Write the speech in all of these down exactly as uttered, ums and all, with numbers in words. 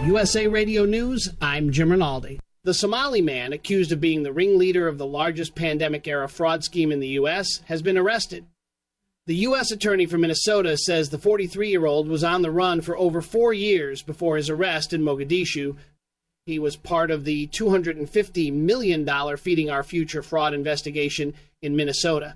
U S A Radio News, I'm Jim Rinaldi. The Somali man, accused of being the ringleader of the largest pandemic-era fraud scheme in the U S, has been arrested. The U S attorney for Minnesota says the forty-three-year-old was on the run for over four years before his arrest in Mogadishu. He was part of the two hundred fifty million dollars Feeding Our Future fraud investigation in Minnesota.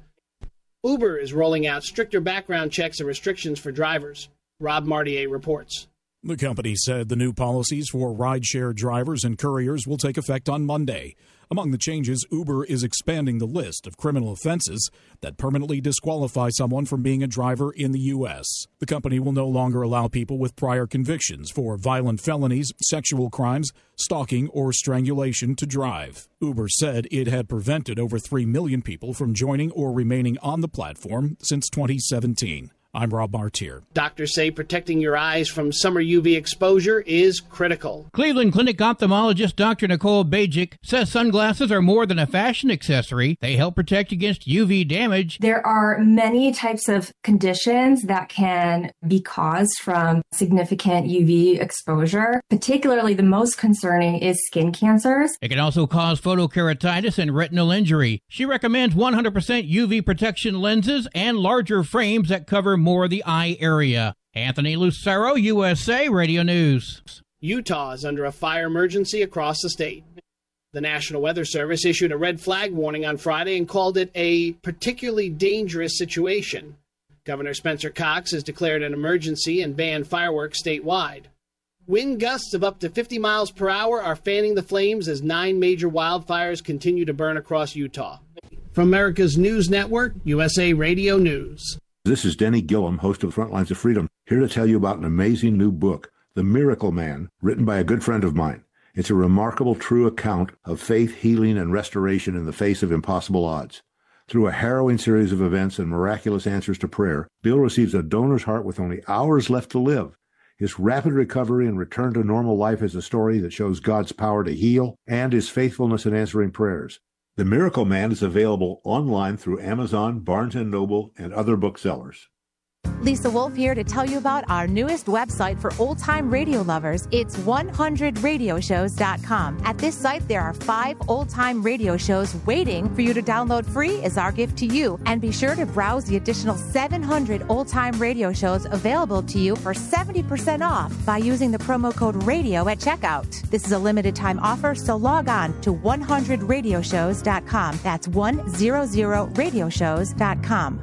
Uber is rolling out stricter background checks and restrictions for drivers. Rob Martier reports. The company said the new policies for rideshare drivers and couriers will take effect on Monday. Among the changes, Uber is expanding the list of criminal offenses that permanently disqualify someone from being a driver in the U S. The company will no longer allow people with prior convictions for violent felonies, sexual crimes, stalking, or strangulation to drive. Uber said it had prevented over three million people from joining or remaining on the platform since twenty seventeen. I'm Rob Martier. Doctors say protecting your eyes from summer U V exposure is critical. Cleveland Clinic ophthalmologist Doctor Nicole Bajic says sunglasses are more than a fashion accessory. They help protect against U V damage. There are many types of conditions that can be caused from significant U V exposure. Particularly the most concerning is skin cancers. It can also cause photokeratitis and retinal injury. She recommends one hundred percent U V protection lenses and larger frames that cover more of the eye area. Anthony Lucero, U S A Radio News. Utah is under a fire emergency across the state. The National Weather Service issued a red flag warning on Friday and called it a particularly dangerous situation. Governor Spencer Cox has declared an emergency and banned fireworks statewide. Wind gusts of up to fifty miles per hour are fanning the flames as nine major wildfires continue to burn across Utah. From America's News Network, U S A Radio News. This is Denny Gillum, host of Front Lines of Freedom, here to tell you about an amazing new book, The Miracle Man, written by a good friend of mine. It's a remarkable, true account of faith, healing, and restoration in the face of impossible odds. Through a harrowing series of events and miraculous answers to prayer, Bill receives a donor's heart with only hours left to live. His rapid recovery and return to normal life is a story that shows God's power to heal and his faithfulness in answering prayers. The Miracle Man is available online through Amazon, Barnes and Noble, and other booksellers. Lisa Wolf here to tell you about our newest website for old-time radio lovers. It's one hundred radio shows dot com. At this site, there are five old-time radio shows waiting for you to download free as our gift to you. And be sure to browse the additional seven hundred old-time radio shows available to you for seventy percent off by using the promo code RADIO at checkout. This is a limited-time offer, so log on to one hundred radio shows dot com. That's one hundred radio shows dot com.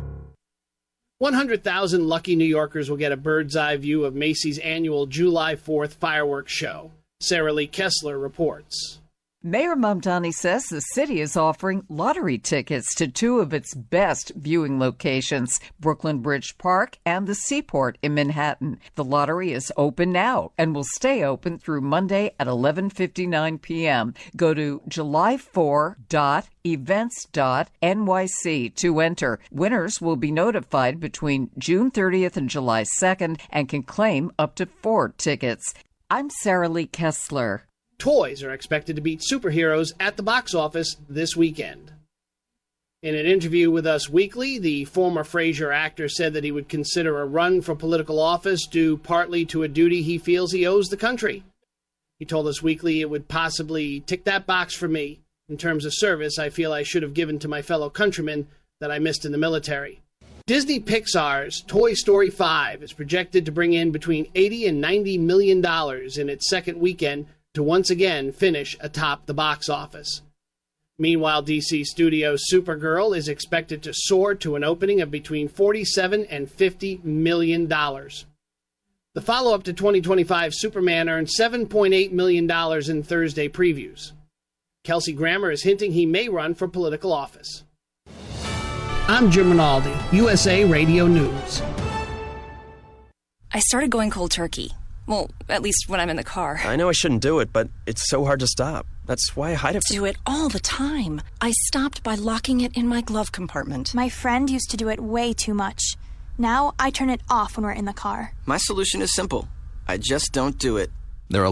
one hundred thousand lucky New Yorkers will get a bird's-eye view of Macy's annual July fourth fireworks show. Sarah Lee Kessler reports. Mayor Mamdani says the city is offering lottery tickets to two of its best viewing locations, Brooklyn Bridge Park and the Seaport in Manhattan. The lottery is open now and will stay open through Monday at eleven fifty-nine p.m. Go to july four dot events dot n y c to enter. Winners will be notified between June thirtieth and July second and can claim up to four tickets. I'm Sarah Lee Kessler. Toys are expected to beat superheroes at the box office this weekend. In an interview with Us Weekly, the former Frasier actor said that he would consider a run for political office due partly to a duty he feels he owes the country. He told Us Weekly it would possibly tick that box for me in terms of service I feel I should have given to my fellow countrymen that I missed in the military. Disney Pixar's Toy Story five is projected to bring in between eighty and ninety million dollars in its second weekend to once again finish atop the box office. Meanwhile, D C Studios' Supergirl is expected to soar to an opening of between forty-seven and fifty million dollars. The follow-up to twenty twenty-five Superman earned seven point eight million dollars in Thursday previews. Kelsey Grammer is hinting he may run for political office. I'm Jim Rinaldi, U S A Radio News. I started going cold turkey. Well, at least when I'm in the car. I know I shouldn't do it, but it's so hard to stop. That's why I hide it. Do it all the time. I stopped by locking it in my glove compartment. My friend used to do it way too much. Now I turn it off when we're in the car. My solution is simple. I just don't do it.